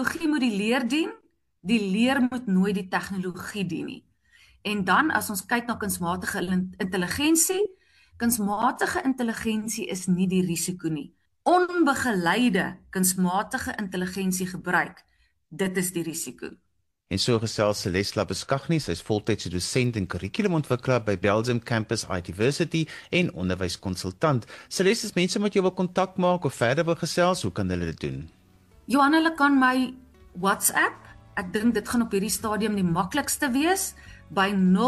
tegnologie moet die leer dien, die leer moet nooit die tegnologie dien nie. En dan as ons kyk na kunsmatige intelligensie is nie die risiko nie. Onbegeleide kunsmatige intelligensie gebruik, dit is die risiko. En so gesels Celeste Labuschagne, sy is voltydse dosent en kurrikulumontwikkelaar by Belgium Campus University en onderwyskonsultant. Celeste, as mense met jou wil kontak maak of verder wil gesels, hoe kan hulle dit doen? Johan, hulle kan my WhatsApp, ek dink dit gaan op hierdie stadium die maklikste wees, by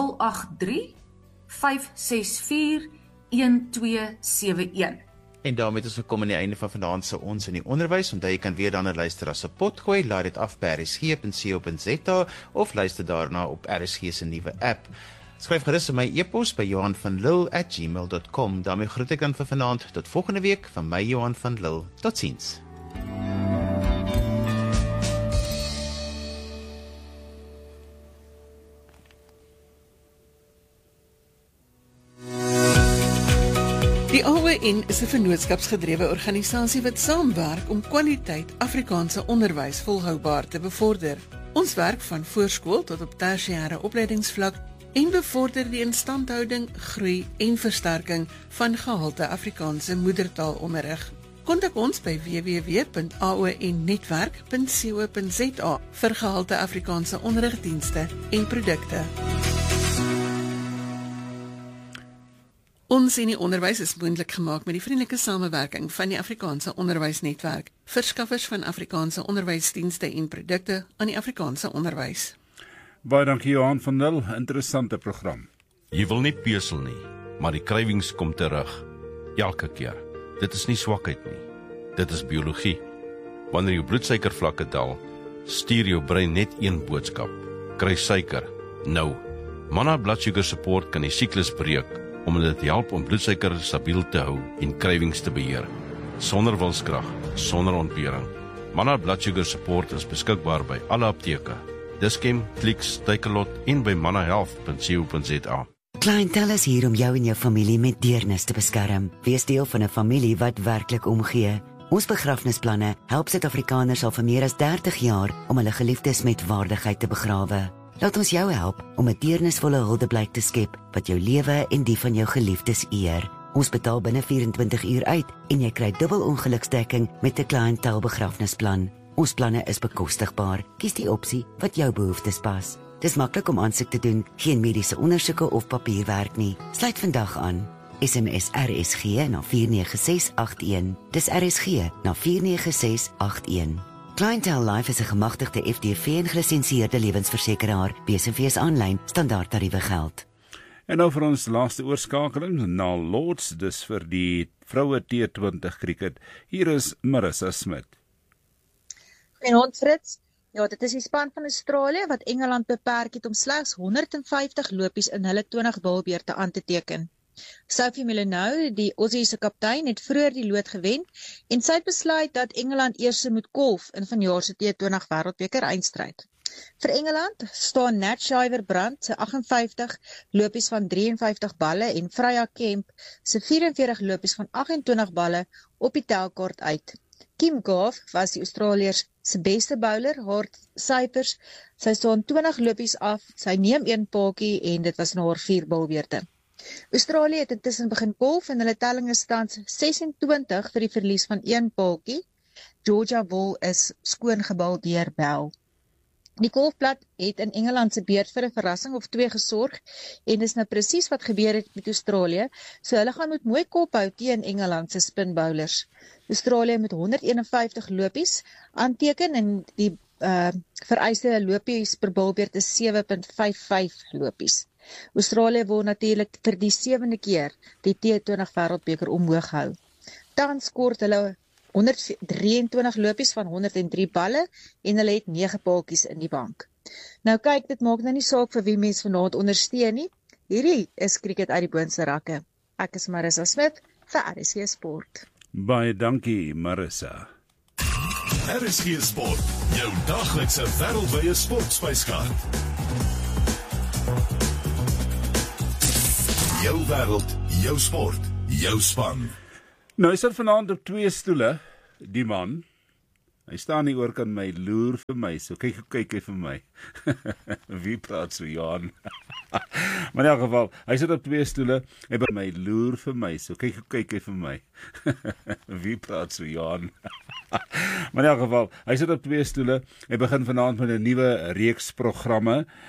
083-564-1271. En daarmee het ons gekom aan die einde van vanaand se Ons in die Onderwys. Onthou jy kan weer dan luister as 'n potgooi, laai dit af by rsg.co.za of luister daarna op RSG se nuwe app. Skryf gerus my e-pos by johanvanlille@gmail.com. daarmee groet ek dan vir vanaand tot volgende week van my Johan van Lille. Totsiens. Die AON is 'n vennootskapsgedrewe organisasie wat saamwerk om kwaliteit Afrikaanse onderwys volhoubaar te bevorder. Ons werk van voorskool tot op tersiêre opleidingsvlak en bevorder die instandhouding, groei en versterking van gehalte Afrikaanse moedertaalonderrig. Kontak ons by www.aonnetwerk.co.za vir gehalte Afrikaanse onderrigdienste en produkte. Ons in die onderwys is moontlik gemaak met die vriendelike samewerking van die Afrikaanse Onderwysnetwerk, verskaffers van Afrikaanse onderwysdienste en produkte aan die Afrikaanse onderwys. Baie dankie Johan van Lille, interessante program. Jy wil nie pesel nie, maar die krywings kom terug. Elke keer. Dit is nie swakheid nie. Dit is biologie. Wanneer jou bloedsuikervlakke daal, stuur jou brein net een boodskap. Kry suiker. Nou. Manna Blood Sugar Support kan die siklus breek, omdat dit help om bloedsuiker stabiel te hou en krywings te beheer. Sonder wilskrag, sonder ontbering. Manna Blood Sugar Support is beskikbaar by alle apteke. Dis-Chem, Clicks, Takealot en by mannahealth.co.za. Clientele is hier om jou en jou familie met deernis te beskerm. Wees deel van 'n familie wat werklik omgee. Ons begrafnisplanne help Suid-Afrikaners al vir meer as 30 jaar om hulle geliefdes met waardigheid te begrawe. Laat ons jou help om 'n deernisvolle huldeblyk te skep wat jou lewe en die van jou geliefdes eer. Ons betaal binne 24 uur uit en jy kry dubbel ongeluksdekking met 'n cliëntele begrafnisplan. Ons planne is bekostigbaar. Kies die opsie wat jou behoeftes pas. Dis maklik om aansoek te doen, geen mediese ondersoeke of papierwerk nie. Sluit vandag aan. SMS RSG na 49681. Dis RSG na 49681. Clientele Life is 'n gemagtigde FDV en gelisensieerde lewensversekeraar. BSV's aanlyn standaardtariewe geld. En nou vir ons laaste oorskakeling na Lords, dis vir die vroue T20 cricket. Hier is Marissa Smit. Goeienaand Fritz. Ja, dit is die span van Australië wat Engeland beperk het om slegs 150 lopies in hulle 20 balbeurte aan te teken. Sophie Milano, die Aussie se kaptein, het vroeër die lood gewen en sy het besluit dat Engeland eers moet kolf in vanjaar se T20 wêreldbeker eindstryd. Vir Engeland staan Nat Schiver-Brandt se 58 lopies van 53 balle en Freya Kemp se 44 lopies van 28 balle op die telkaart uit. Kim Goff was die Australiërs se beste bowler, haar syfers, sy staan 20 lopies af, sy neem 1 paaltjie en dit was na haar 4 balbeurte. Australië het intussen begin kolf en hulle telling is tans 26 vir die verlies van 1 paaltjie. Georgia Wall is skoon gebal deur Bell. Die golfblad het in Engeland se beurt vir 'n verrassing of 2 gesorg en dis nou presies wat gebeur het met Australië, so hulle gaan moet mooi kop hou teen Engeland se spin bowlers. Australië met 151 lopies aanteken en die vereiste lopies per balbeurt is 7.55 lopies. Australië wil natuurlik vir die 7de keer die T20 wêreldbeker omhoog hou. Tans kort hulle 123 lopies van 103 balle en hulle het 9 paaltjies in die bank. Nou kyk, dit maak nou nie saak vir wie mens vanaand ondersteun nie. Hierdie is cricket uit die boonste rakke. Ek is Marissa Smit vir RSG Sport. Baie dankie Marissa. RSG Sport, jou daglikse wêreldwye sportspyskaart. Jou wêreld, jou sport, jou span. Nou is dit vanaand op 2 stoele, die man, Hy staan hier oorkant my, loer vir my. So kyk hy vir my. Wie praat so, Johan? Maar in elk geval, hy sit op 2 stoele. Hy by my, loer vir my. So kyk hy vir my. Wie praat so, Johan? Maar in elk geval, hy sit op 2 stoele. Hy begin vanaand met 'n nuwe reeks programme.